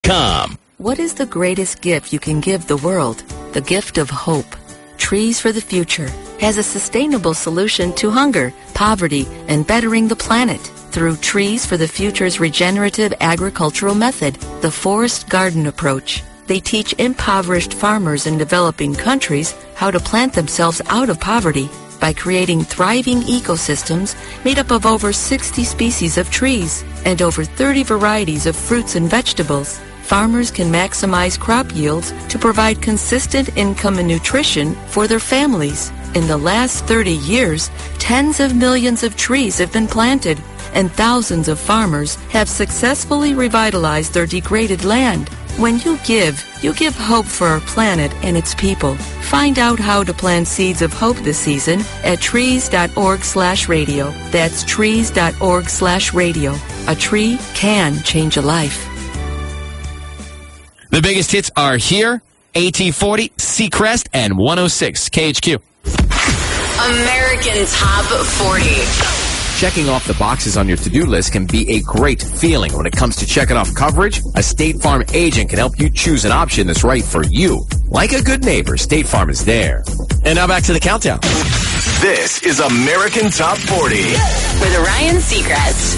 TreesForTheFuture.com. What is the greatest gift you can give the world? The gift of hope. Trees for the Future has a sustainable solution to hunger, poverty, and bettering the planet through Trees for the Future's regenerative agricultural method, the forest garden approach. They teach impoverished farmers in developing countries how to plant themselves out of poverty by creating thriving ecosystems made up of over 60 species of trees and over 30 varieties of fruits and vegetables. Farmers can maximize crop yields to provide consistent income and nutrition for their families. In the last 30 years, tens of millions of trees have been planted, and thousands of farmers have successfully revitalized their degraded land. When you give hope for our planet and its people. Find out how to plant seeds of hope this season at trees.org/radio. That's trees.org/radio. A tree can change a life. The biggest hits are here, AT40, Seacrest, and 106 KHQ. American Top 40. Checking off the boxes on your to-do list can be a great feeling. When it comes to checking off coverage, a State Farm agent can help you choose an option that's right for you. Like a good neighbor, State Farm is there. And now back to the countdown. This is American Top 40 with Ryan Seacrest.